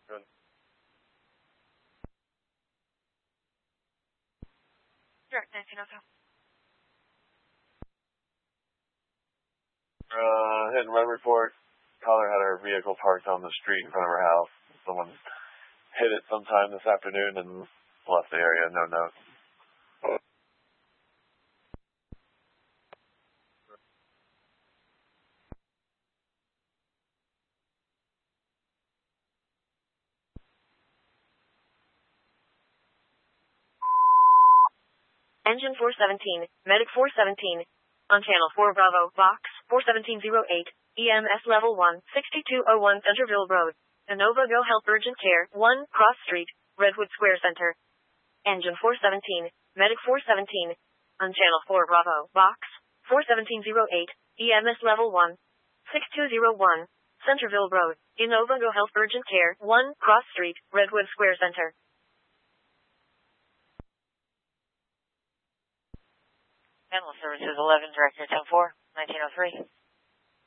Good. Direct 1902. Hitting web report. Caller had her vehicle parked on the street in front of her house. Someone hit it sometime this afternoon and left the area, no note. Engine 417, Medic 417. On Channel 4 Bravo, Box 41708, EMS Level 1, 6201 Centerville Road. Innova Go Help Urgent Care, 1, Cross Street, Redwood Square Center. Engine 417, Medic 417. On Channel 4 Bravo, Box 41708, EMS Level 1, 6201, Centerville Road. Innova Go Help Urgent Care, 1, Cross Street, Redwood Square Center. Animal Services 11, Director 104, 1903.